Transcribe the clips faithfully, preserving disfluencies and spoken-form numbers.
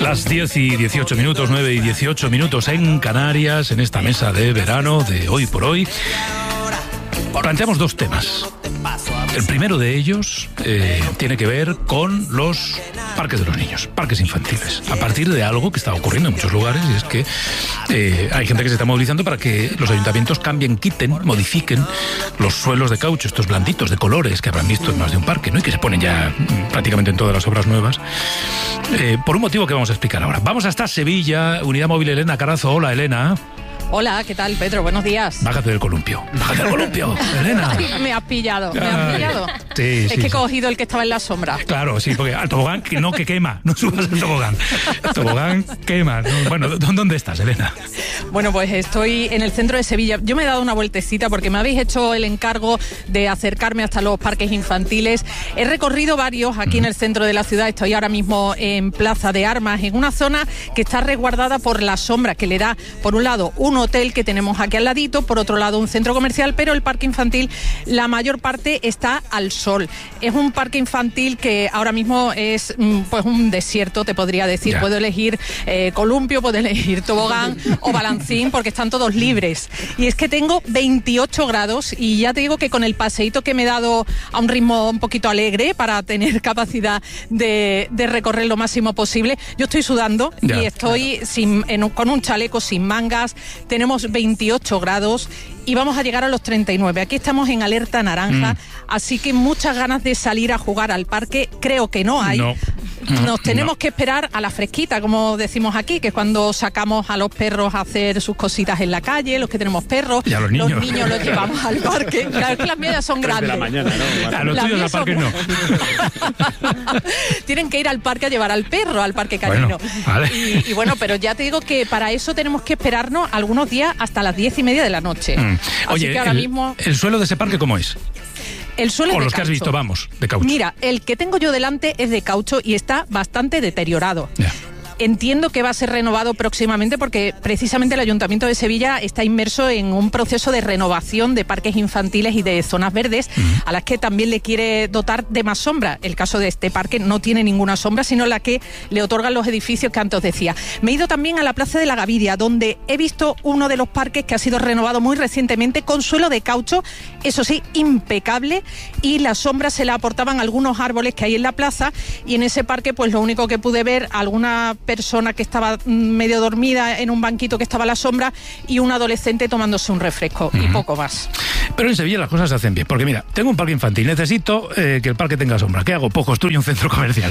Las diez y dieciocho minutos, nueve y dieciocho minutos en Canarias, en esta mesa de verano de Hoy por Hoy. Planteamos dos temas. El primero de ellos eh, tiene que ver con los parques de los niños, parques infantiles, a partir de algo que está ocurriendo en muchos lugares, y es que eh, hay gente que se está movilizando para que los ayuntamientos cambien, quiten, modifiquen los suelos de caucho, estos blanditos de colores que habrán visto en más de un parque, ¿no? Y que se ponen ya prácticamente en todas las obras nuevas, eh, por un motivo que vamos a explicar ahora. Vamos hasta Sevilla, Unidad Móvil Elena Carazo. Hola, Elena. Hola, ¿qué tal, Pedro? Buenos días. Bájate del columpio. Bájate del columpio, Elena. Me has pillado, me has pillado. Sí, es sí, que he sí. cogido el que estaba en la sombra. Claro, sí, porque al tobogán, que no, que quema. No subas al tobogán. El tobogán quema. No, bueno, ¿dónde estás, Elena? Bueno, pues estoy en el centro de Sevilla. Yo me he dado una vueltecita porque me habéis hecho el encargo de acercarme hasta los parques infantiles. He recorrido varios aquí en el centro de la ciudad. Estoy ahora mismo en Plaza de Armas, en una zona que está resguardada por la sombra que le da, por un lado, un hotel que tenemos aquí al ladito, por otro lado un centro comercial, pero el parque infantil, la mayor parte está al sol. Es un parque infantil que ahora mismo es pues un desierto, te podría decir. Ya. Puedo elegir eh, columpio, puedo elegir tobogán o balancín, porque están todos libres. Y es que tengo veintiocho grados y ya te digo que con el paseíto que me he dado a un ritmo un poquito alegre para tener capacidad de, de recorrer lo máximo posible, yo estoy sudando. Ya. Y estoy sin, en, con un chaleco sin mangas. Tenemos veintiocho grados y vamos a llegar a los treinta y nueve. Aquí estamos en alerta naranja, mm. así que muchas ganas de salir a jugar al parque creo que no hay. No. Nos tenemos no. que esperar a la fresquita, como decimos aquí, que es cuando sacamos a los perros a hacer sus cositas en la calle, los que tenemos perros. Y a los niños. Los niños los llevamos al parque. Claro, es que las mías son grandes. De la mañana, ¿no? A los tuyos al parque no. Tienen que ir al parque a llevar al perro, al parque canino. Bueno, vale. y, y bueno, pero ya te digo que para eso tenemos que esperarnos algunos días hasta las diez y media de la noche. Mm. Oye, Así que ahora el, mismo... ¿el suelo de ese parque cómo es? El suelo o es de los que caucho. has visto, vamos, de caucho. Mira, el que tengo yo delante es de caucho y está bastante deteriorado. Ya. Entiendo que va a ser renovado próximamente porque precisamente el Ayuntamiento de Sevilla está inmerso en un proceso de renovación de parques infantiles y de zonas verdes, uh-huh. a las que también le quiere dotar de más sombra. El caso de este parque no tiene ninguna sombra, sino la que le otorgan los edificios que antes decía. Me he ido también a la Plaza de la Gaviria, donde he visto uno de los parques que ha sido renovado muy recientemente con suelo de caucho, eso sí, impecable, y la sombra se la aportaban algunos árboles que hay en la plaza, y en ese parque pues lo único que pude ver, alguna persona que estaba medio dormida en un banquito que estaba a la sombra y un adolescente tomándose un refresco, uh-huh. y poco más. Pero en Sevilla las cosas se hacen bien, porque mira, tengo un parque infantil, necesito eh, que el parque tenga sombra. ¿Qué hago? Pues construyo un centro comercial.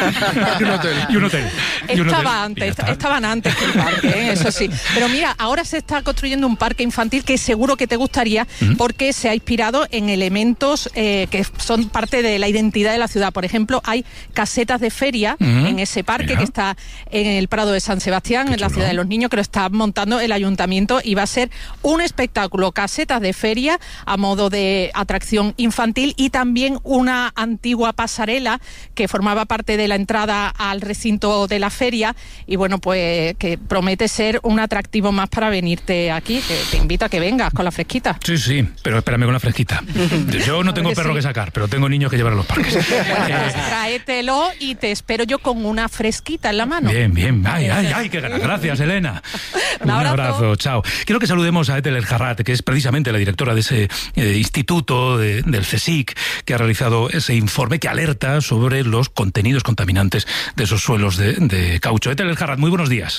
y un hotel. Y un hotel. Y un Estaba hotel. antes, estaban antes que el parque, ¿eh? Eso sí. Pero mira, ahora se está construyendo un parque infantil que seguro que te gustaría, uh-huh. porque se ha inspirado en elementos eh, que son parte de la identidad de la ciudad. Por ejemplo, hay casetas de feria, uh-huh. en ese parque, mira, que está en el Prado de San Sebastián, Qué en la chulo. Ciudad de los Niños, que lo está montando el ayuntamiento, y va a ser un espectáculo, casetas de feria a modo de atracción infantil, y también una antigua pasarela que formaba parte de la entrada al recinto de la feria, y bueno, pues que promete ser un atractivo más para venirte aquí, que te invito a que vengas con la fresquita. Sí, sí, pero espérame con la fresquita. Yo no tengo perro sí. que sacar, pero tengo niños que llevar a los parques. Bueno, pues tráetelo y te espero yo con una fresquita en la mano. Bien, bien. Ay, ay, ay, qué ganas. Gracias, Elena. Un abrazo. Un abrazo, chao. Quiero que saludemos a Ethel El Jarrat, que es precisamente la directora de ese eh, instituto de, del CSIC, que ha realizado ese informe que alerta sobre los contenidos contaminantes de esos suelos de, de caucho. Ethel El Jarrat, muy buenos días.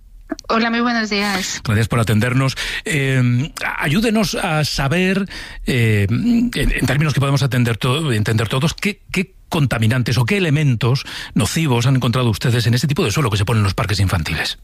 Hola, muy buenos días. Gracias por atendernos. Eh, ayúdenos a saber, eh, en, en términos que podemos atender to- entender todos, qué, qué contaminantes o qué elementos nocivos han encontrado ustedes en ese tipo de suelo que se pone en los parques infantiles.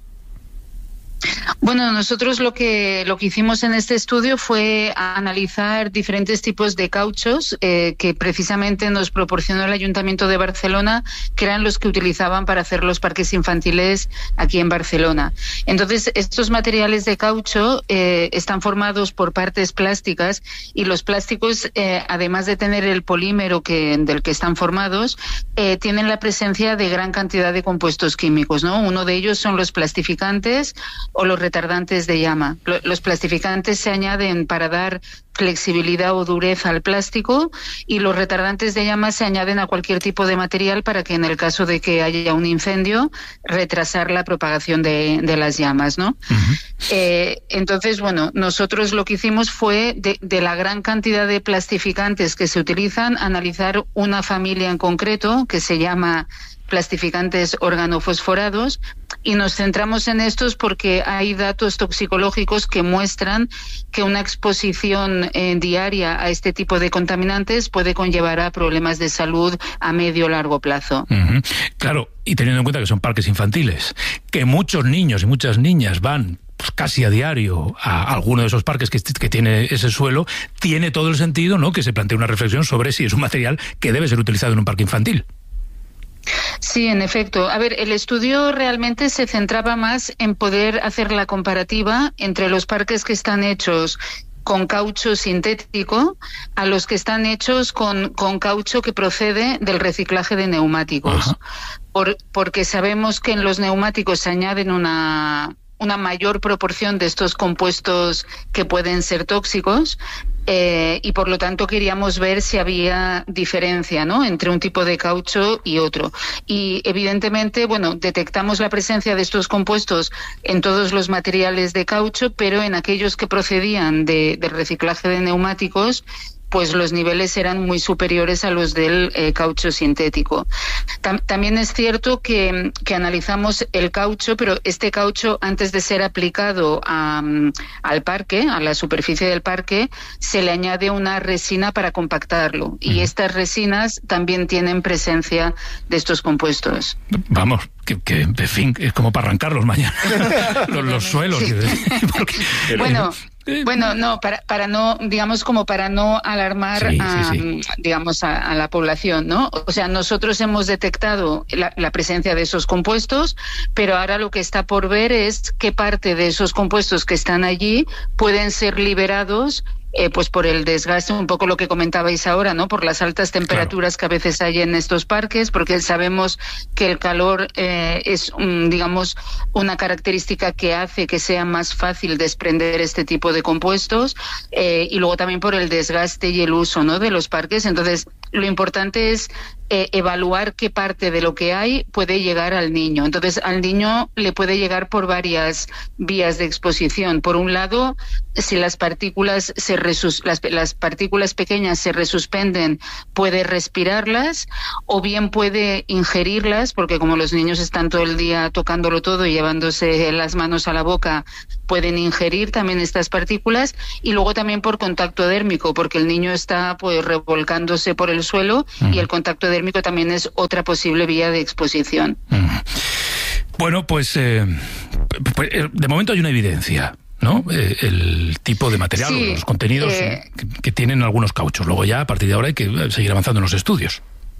Bueno, nosotros lo que lo que hicimos en este estudio fue analizar diferentes tipos de cauchos eh, que precisamente nos proporcionó el Ayuntamiento de Barcelona, que eran los que utilizaban para hacer los parques infantiles aquí en Barcelona. Entonces, estos materiales de caucho eh, están formados por partes plásticas, y los plásticos, eh, además de tener el polímero que, del que están formados, eh, tienen la presencia de gran cantidad de compuestos químicos, ¿no? Uno de ellos son los plastificantes, o los retardantes de llama. Los plastificantes se añaden para dar flexibilidad o dureza al plástico, y los retardantes de llama se añaden a cualquier tipo de material para que en el caso de que haya un incendio, retrasar la propagación de, de las llamas, ¿no? Uh-huh. Eh, entonces, bueno, nosotros lo que hicimos fue, de, de la gran cantidad de plastificantes que se utilizan, analizar una familia en concreto que se llama plastificantes organofosforados, y nos centramos en estos porque hay datos toxicológicos que muestran que una exposición eh, diaria a este tipo de contaminantes puede conllevar a problemas de salud a medio o largo plazo. Uh-huh. Claro, y teniendo en cuenta que son parques infantiles, que muchos niños y muchas niñas van pues casi a diario a alguno de esos parques que, que tiene ese suelo, tiene todo el sentido, ¿no?, que se plantee una reflexión sobre si es un material que debe ser utilizado en un parque infantil. Sí, en efecto. A ver, el estudio realmente se centraba más en poder hacer la comparativa entre los parques que están hechos con caucho sintético a los que están hechos con, con caucho que procede del reciclaje de neumáticos. Por, porque sabemos que en los neumáticos se añaden una... una mayor proporción de estos compuestos que pueden ser tóxicos, eh, y por lo tanto queríamos ver si había diferencia, ¿no?, entre un tipo de caucho y otro. Y evidentemente, bueno, detectamos la presencia de estos compuestos en todos los materiales de caucho, pero en aquellos que procedían de, del reciclaje de neumáticos, pues los niveles eran muy superiores a los del eh, caucho sintético. Tam- también es cierto que, que analizamos el caucho, pero este caucho, antes de ser aplicado a, um, al parque, a la superficie del parque, se le añade una resina para compactarlo. Y estas resinas también tienen presencia de estos compuestos. Vamos, que, que en fin, es como para arrancarlos mañana, los, los suelos. Sí. Porque, bueno... Bueno, no, para, para no, digamos, como para no alarmar, sí, a, sí, sí. digamos, a, a la población, ¿no? O sea, nosotros hemos detectado la, la presencia de esos compuestos, pero ahora lo que está por ver es qué parte de esos compuestos que están allí pueden ser liberados Eh, pues por el desgaste, un poco lo que comentabais ahora, ¿no? Por las altas temperaturas, claro, que a veces hay en estos parques, porque sabemos que el calor eh, es, um, digamos, una característica que hace que sea más fácil desprender este tipo de compuestos, eh, y luego también por el desgaste y el uso, ¿no?, de los parques. Entonces, lo importante es eh, evaluar qué parte de lo que hay puede llegar al niño. Entonces, al niño le puede llegar por varias vías de exposición. Por un lado, si las partículas se resus- las, las partículas pequeñas se resuspenden, puede respirarlas, o bien puede ingerirlas, porque como los niños están todo el día tocándolo todo y llevándose las manos a la boca, pueden ingerir también estas partículas, y luego también por contacto dérmico, porque el niño está pues revolcándose por el suelo, uh-huh, y el contacto dérmico también es otra posible vía de exposición. Uh-huh. Bueno, pues, eh, pues de momento hay una evidencia, ¿no? Eh, el tipo de material, sí, los contenidos eh, que, que tienen algunos cauchos. Luego ya, a partir de ahora, hay que seguir avanzando en los estudios.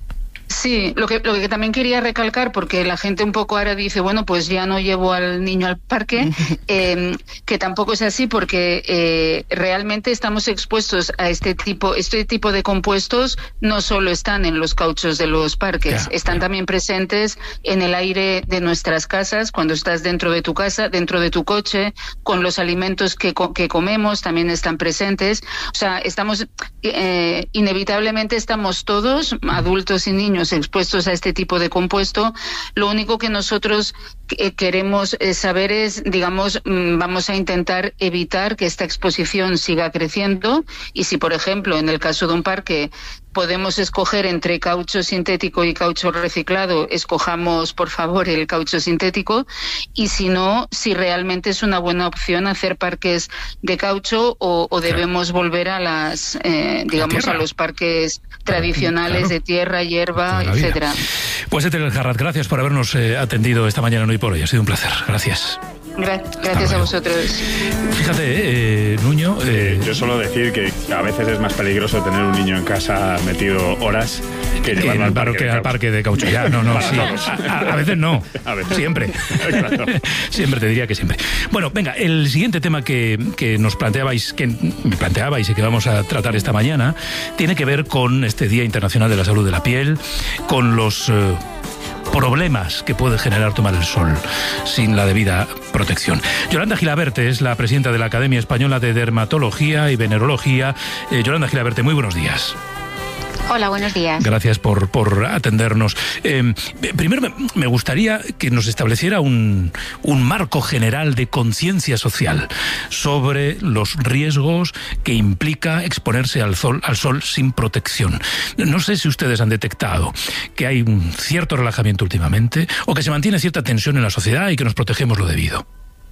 Sí, lo que, lo que también quería recalcar, porque la gente un poco ahora dice, bueno, pues ya no llevo al niño al parque, eh, que tampoco es así, porque eh, realmente estamos expuestos a este tipo, este tipo de compuestos no solo están en los cauchos de los parques, ya, están ya. también presentes en el aire de nuestras casas, cuando estás dentro de tu casa, dentro de tu coche, con los alimentos que, que comemos también están presentes. O sea, estamos, eh, inevitablemente estamos todos, adultos y niños, expuestos a este tipo de compuesto. Lo único que nosotros queremos saber es, digamos, vamos a intentar evitar que esta exposición siga creciendo, y si, por ejemplo, en el caso de un parque podemos escoger entre caucho sintético y caucho reciclado, escojamos, por favor, el caucho sintético, y si no, si realmente es una buena opción hacer parques de caucho, o, o debemos claro. volver a las, eh, digamos, a los parques tradicionales claro. de tierra, hierba, etcétera. Pues Ethel Eljarrat, gracias por habernos eh, atendido esta mañana en Hoy por Hoy. Ha sido un placer. Gracias. Gracias a vosotros. Fíjate, eh, Nuño... Eh... Yo suelo decir que a veces es más peligroso tener un niño en casa metido horas que llevarlo al parque, que de al parque de caucho. Ya, no, no, sí. a, a veces no. A veces. Siempre. Claro. Siempre, te diría que siempre. Bueno, venga, el siguiente tema que, que nos planteabais, que me planteabais y que vamos a tratar esta mañana, tiene que ver con este Día Internacional de la Salud de la Piel, con los... Eh, problemas que puede generar tomar el sol sin la debida protección. Yolanda Gilaberte es la presidenta de la Academia Española de Dermatología y Venerología. Eh, Yolanda Gilaberte, muy buenos días. Hola, buenos días. Gracias por, por atendernos. Eh, primero me, me gustaría que nos estableciera un, un marco general de conciencia social sobre los riesgos que implica exponerse al sol, al sol sin protección. No sé si ustedes han detectado que hay un cierto relajamiento últimamente o que se mantiene cierta tensión en la sociedad y que nos protegemos lo debido.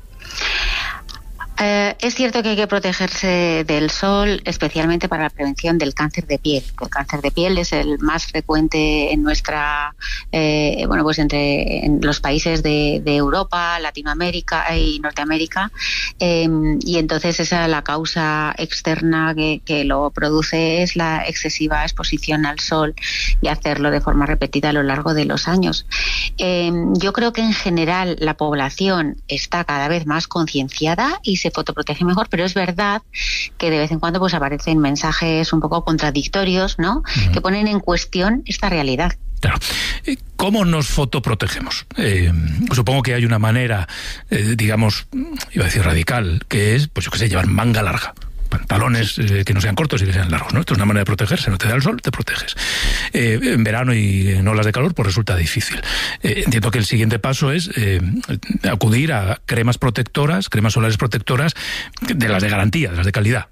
Eh, es cierto que hay que protegerse del sol, especialmente para la prevención del cáncer de piel. El cáncer de piel es el más frecuente en nuestra, eh, bueno, pues entre en los países de, de Europa, Latinoamérica y Norteamérica, eh, y entonces esa la causa externa que, que lo produce es la excesiva exposición al sol y hacerlo de forma repetida a lo largo de los años. Eh, yo creo que en general la población está cada vez más concienciada y se fotoprotege mejor, pero es verdad que de vez en cuando pues aparecen mensajes un poco contradictorios, ¿no? Uh-huh. Que ponen en cuestión esta realidad. Claro. ¿Cómo nos fotoprotegemos? Eh, supongo que hay una manera, eh, digamos, iba a decir radical, que es, pues yo qué sé, llevar manga larga. Pantalones eh, que no sean cortos y que sean largos, ¿no? Esto es una manera de protegerse, no te da el sol, te proteges. Eh, en verano y en olas de calor, pues resulta difícil. Eh, entiendo que el siguiente paso es eh, acudir a cremas protectoras, cremas solares protectoras, de las de garantía, de las de calidad.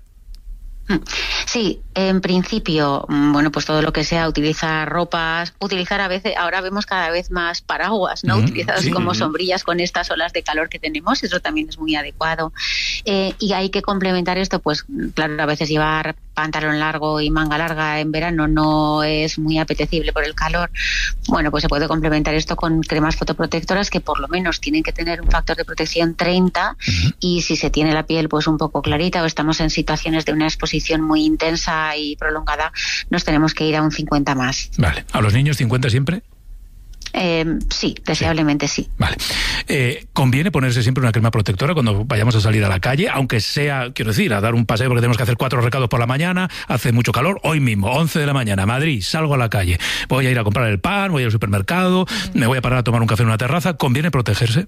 Sí, en principio, bueno, pues todo lo que sea utilizar ropas, utilizar a veces, ahora vemos cada vez más paraguas, ¿no? Mm, utilizadas sí, como sombrillas con estas olas de calor que tenemos, eso también es muy adecuado. Eh, y hay que complementar esto, pues claro, a veces llevar pantalón largo y manga larga en verano no es muy apetecible por el calor. Bueno, pues se puede complementar esto con cremas fotoprotectoras que por lo menos tienen que tener un factor de protección treinta, uh-huh. Y si se tiene la piel pues un poco clarita o estamos en situaciones de una exposición muy intensa y prolongada, nos tenemos que ir a un cincuenta más. Vale. ¿A los niños cincuenta siempre? Eh, sí, deseablemente sí. sí. Vale. Eh, ¿Conviene ponerse siempre una crema protectora cuando vayamos a salir a la calle? Aunque sea, quiero decir, a dar un paseo porque tenemos que hacer cuatro recados por la mañana, hace mucho calor, hoy mismo, once de la mañana, Madrid, salgo a la calle, voy a ir a comprar el pan, voy al supermercado, uh-huh. me voy a parar a tomar un café en una terraza, ¿conviene protegerse?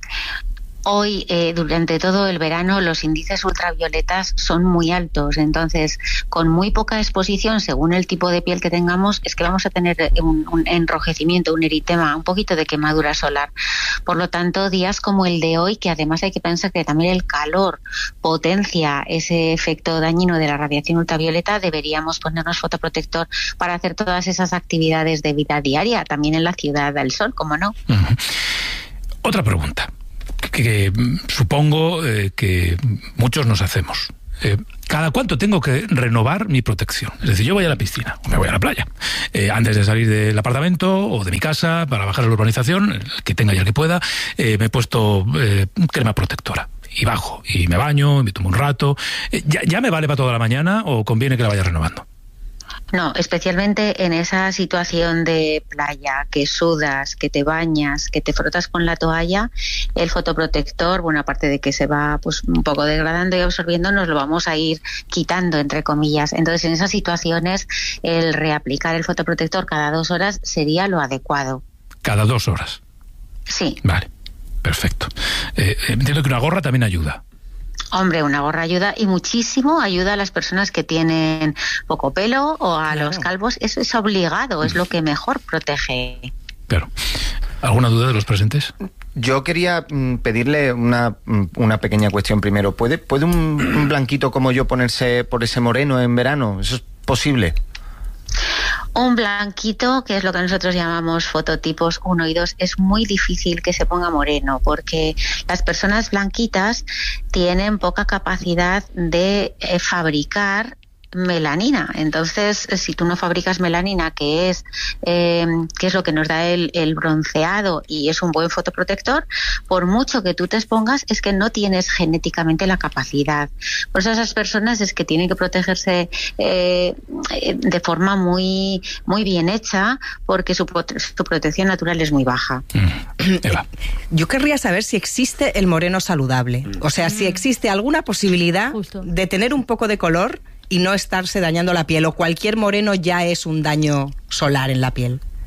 Hoy, eh, durante todo el verano, los índices ultravioletas son muy altos. Entonces, con muy poca exposición, según el tipo de piel que tengamos, es que vamos a tener un, un enrojecimiento, un eritema, un poquito de quemadura solar. Por lo tanto, días como el de hoy, que además hay que pensar que también el calor potencia ese efecto dañino de la radiación ultravioleta, deberíamos ponernos fotoprotector para hacer todas esas actividades de vida diaria, también en la ciudad del sol, ¿cómo no? Uh-huh. Otra pregunta. Que, que supongo eh, que muchos nos hacemos. Eh, ¿Cada cuánto tengo que renovar mi protección? Es decir, yo voy a la piscina o me voy a la playa. Eh, antes de salir del apartamento o de mi casa para bajar a la urbanización, el que tenga y el que pueda, eh, me he puesto eh, crema protectora. Y bajo, y me baño, y me tomo un rato. Eh, ¿ya, ¿Ya me vale para toda la mañana o conviene que la vaya renovando? No, especialmente en esa situación de playa, que sudas, que te bañas, que te frotas con la toalla, el fotoprotector, bueno, aparte de que se va pues un poco degradando y absorbiendo, nos lo vamos a ir quitando, entre comillas. Entonces, en esas situaciones, el reaplicar el fotoprotector cada dos horas sería lo adecuado. ¿Cada dos horas? Sí. Vale, perfecto. Eh, entiendo que una gorra también ayuda. Hombre, una gorra ayuda y muchísimo ayuda a las personas que tienen poco pelo o a claro. los calvos. Eso es obligado, es lo que mejor protege. Claro. ¿Alguna duda de los presentes? Yo quería mm, pedirle una, una pequeña cuestión primero. ¿Puede, puede un, un blanquito como yo ponerse por ese moreno en verano? ¿Eso es posible? Un blanquito, que es lo que nosotros llamamos fototipos uno y dos, es muy difícil que se ponga moreno porque las personas blanquitas tienen poca capacidad de eh, fabricar melanina. Entonces, si tú no fabricas melanina, que es eh, que es lo que nos da el, el bronceado y es un buen fotoprotector, por mucho que tú te expongas, es que no tienes genéticamente la capacidad. Por eso esas personas es que tienen que protegerse eh, de forma muy muy bien hecha, porque su, su protección natural es muy baja. Mm. Yo querría saber si existe el moreno saludable. O sea, si existe alguna posibilidad Justo. de tener un poco de color y no estarse dañando la piel, o cualquier moreno ya es un daño solar en la piel.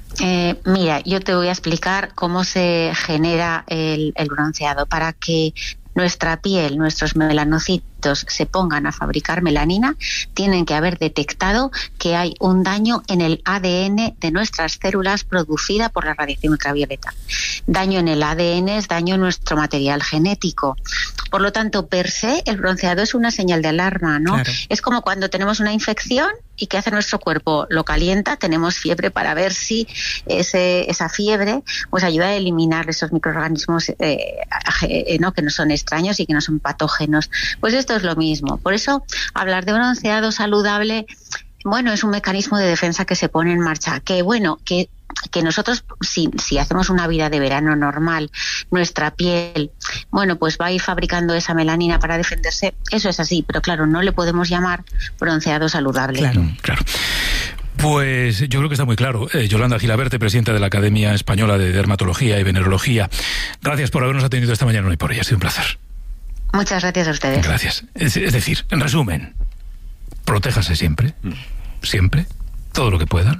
Eh, mira, yo te voy a explicar cómo se genera el, el bronceado. Para que nuestra piel, nuestros melanocitos se pongan a fabricar melanina, tienen que haber detectado que hay un daño en el A D N de nuestras células producida por la radiación ultravioleta. Daño en el A D N es daño en nuestro material genético. Por lo tanto, per se, el bronceado es una señal de alarma, ¿no? Claro. Es como cuando tenemos una infección y ¿qué hace nuestro cuerpo? Lo calienta, tenemos fiebre para ver si ese, esa fiebre pues ayuda a eliminar esos microorganismos eh, eh, ¿no? que no son extraños y que no son patógenos. Pues esto es lo mismo. Por eso, hablar de bronceado saludable, bueno, es un mecanismo de defensa que se pone en marcha. Que bueno, que que nosotros, si, si hacemos una vida de verano normal, nuestra piel, bueno, pues va a ir fabricando esa melanina para defenderse, eso es así, pero claro, no le podemos llamar bronceado saludable. Claro, claro. Pues yo creo que está muy claro. Eh, Yolanda Gilaberte, presidenta de la Academia Española de Dermatología y Venerología, gracias por habernos atendido esta mañana y por hoy. Ha sido un placer. Muchas gracias a ustedes. Gracias. Es, es decir, en resumen, protéjase siempre, siempre, todo lo que puedan.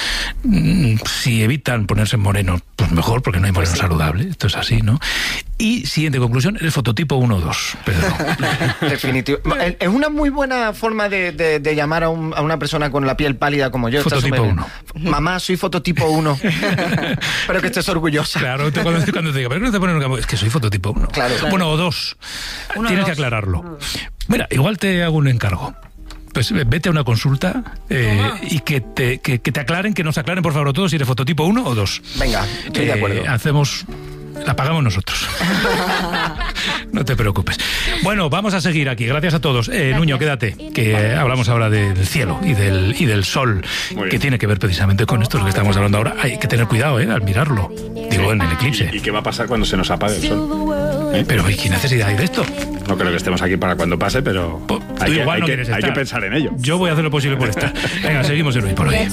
Si evitan ponerse moreno, pues mejor, porque no hay moreno pues sí. saludable. Esto es así, ¿no? Y, siguiente conclusión, eres fototipo uno o dos, Pedro. Definitivo. Es una muy buena forma de, de, de llamar a, un, a una persona con la piel pálida como yo. Fototipo uno. Mamá, soy fototipo uno. Espero que estés orgullosa. Claro, cuando, cuando te diga, pero no te ponen un campo, es que soy fototipo uno. Claro. Bueno, o dos. Uno, Tienes dos. que aclararlo. Mira, igual te hago un encargo. Pues vete a una consulta eh, y que te, que, que te aclaren, que nos aclaren por favor todos si eres fototipo uno o dos. Venga, estoy eh, de acuerdo. Hacemos... La pagamos nosotros. No te preocupes. Bueno, vamos a seguir aquí. Gracias a todos. Eh, Nuño, quédate, que eh, hablamos ahora de, del cielo y del, y del sol, que tiene que ver precisamente con esto, lo que estamos hablando ahora. Hay que tener cuidado, ¿eh? Al mirarlo. Digo, en el eclipse. ¿Y, y qué va a pasar cuando se nos apague el sol? ¿Eh? Pero, ¿qué necesidad hay de esto? No creo que estemos aquí para cuando pase, pero hay, que, igual hay, no que, quieres hay estar. que pensar en ello. Yo voy a hacer lo posible por estar. Venga, seguimos en Hoy por Hoy.